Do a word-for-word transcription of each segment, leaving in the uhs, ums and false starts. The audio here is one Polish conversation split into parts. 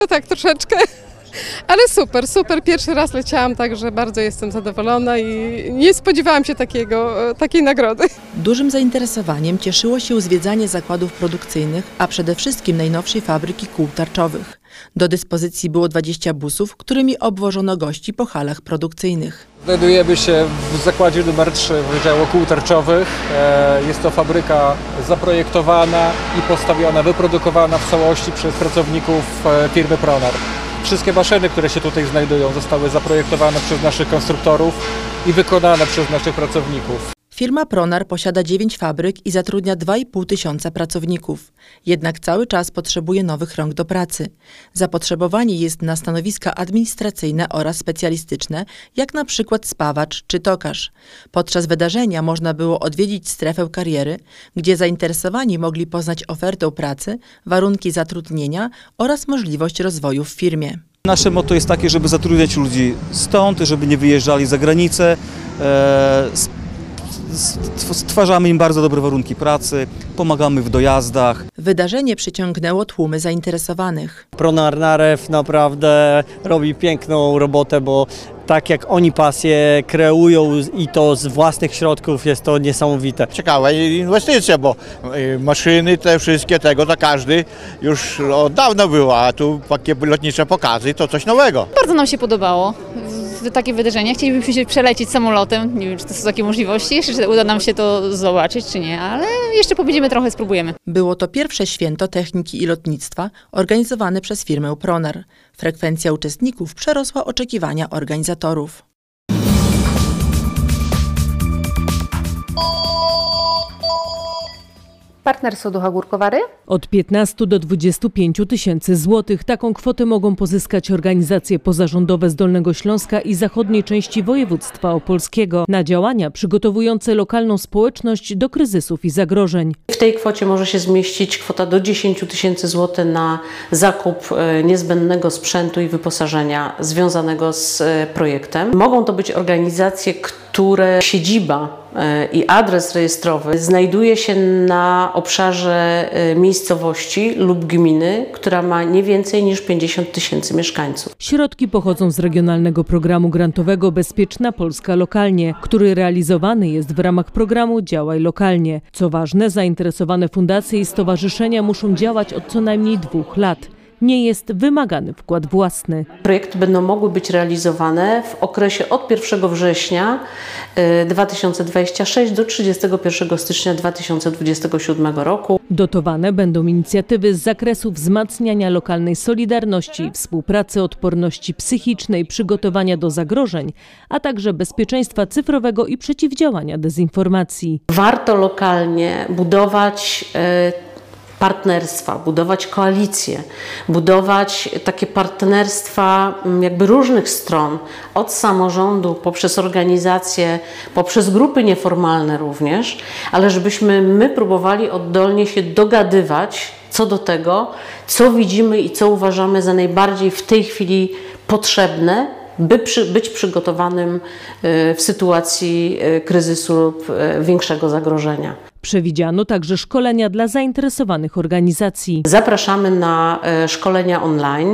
No tak, troszeczkę. Ale super, super. Pierwszy raz leciałam, także bardzo jestem zadowolona i nie spodziewałam się takiego, takiej nagrody. Dużym zainteresowaniem cieszyło się zwiedzanie zakładów produkcyjnych, a przede wszystkim najnowszej fabryki kół tarczowych. Do dyspozycji było dwadzieścia busów, którymi obwożono gości po halach produkcyjnych. Znajdujemy się w zakładzie numer trzy Wydziału Kół Tarczowych. Jest to fabryka zaprojektowana i postawiona, wyprodukowana w całości przez pracowników firmy Pronar. Wszystkie maszyny, które się tutaj znajdują, zostały zaprojektowane przez naszych konstruktorów i wykonane przez naszych pracowników. Firma Pronar posiada dziewięć fabryk i zatrudnia dwa i pół tysiąca pracowników. Jednak cały czas potrzebuje nowych rąk do pracy. Zapotrzebowanie jest na stanowiska administracyjne oraz specjalistyczne, jak na przykład spawacz czy tokarz. Podczas wydarzenia można było odwiedzić strefę kariery, gdzie zainteresowani mogli poznać ofertę pracy, warunki zatrudnienia oraz możliwość rozwoju w firmie. Nasze motto jest takie, żeby zatrudniać ludzi stąd, żeby nie wyjeżdżali za granicę. E, Stwarzamy im bardzo dobre warunki pracy, pomagamy w dojazdach. Wydarzenie przyciągnęło tłumy zainteresowanych. Pronar Narew naprawdę robi piękną robotę, bo tak jak oni pasję kreują i to z własnych środków, jest to niesamowite. Ciekawa inwestycja, bo maszyny te wszystkie tego, to każdy już od dawna było, a tu takie lotnicze pokazy to coś nowego. Bardzo nam się podobało takie wydarzenie. Chcielibyśmy się przelecieć samolotem. Nie wiem, czy to są takie możliwości, czy uda nam się to zobaczyć, czy nie, ale jeszcze powiedziemy trochę, spróbujemy. Było to pierwsze święto techniki i lotnictwa organizowane przez firmę Pronar. Frekwencja uczestników przerosła oczekiwania organizatorów. Partnerstwo Ducha Górkowary? Od piętnastu do dwudziestu pięciu tysięcy złotych. Taką kwotę mogą pozyskać organizacje pozarządowe z Dolnego Śląska i zachodniej części województwa opolskiego na działania przygotowujące lokalną społeczność do kryzysów i zagrożeń. W tej kwocie może się zmieścić kwota do dziesięciu tysięcy złotych na zakup niezbędnego sprzętu i wyposażenia związanego z projektem. Mogą to być organizacje, które siedziba i adres rejestrowy znajduje się na obszarze miejscowości lub gminy, która ma nie więcej niż pięćdziesiąt tysięcy mieszkańców. Środki pochodzą z regionalnego programu grantowego Bezpieczna Polska Lokalnie, który realizowany jest w ramach programu Działaj Lokalnie. Co ważne, zainteresowane fundacje i stowarzyszenia muszą działać od co najmniej dwóch lat. Nie jest wymagany wkład własny. Projekty będą mogły być realizowane w okresie od pierwszego września dwa tysiące dwudziestego szóstego do trzydziestego pierwszego stycznia dwa tysiące dwudziestego siódmego roku. Dotowane będą inicjatywy z zakresu wzmacniania lokalnej solidarności, współpracy, odporności psychicznej, przygotowania do zagrożeń, a także bezpieczeństwa cyfrowego i przeciwdziałania dezinformacji. Warto lokalnie budować y partnerstwa, budować koalicje, budować takie partnerstwa jakby różnych stron, od samorządu, poprzez organizacje, poprzez grupy nieformalne również, ale żebyśmy my próbowali oddolnie się dogadywać co do tego, co widzimy i co uważamy za najbardziej w tej chwili potrzebne, by przy, być przygotowanym w sytuacji kryzysu lub większego zagrożenia. Przewidziano także szkolenia dla zainteresowanych organizacji. Zapraszamy na szkolenia online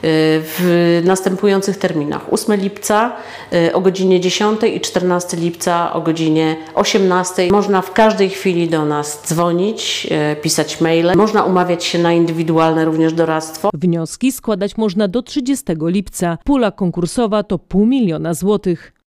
w następujących terminach. ósmego lipca o godzinie dziesiątej i czternastego lipca o godzinie osiemnastej. Można w każdej chwili do nas dzwonić, pisać maile. Można umawiać się na indywidualne również doradztwo. Wnioski składać można do trzydziestego lipca. Pula konkursowa to pół miliona złotych.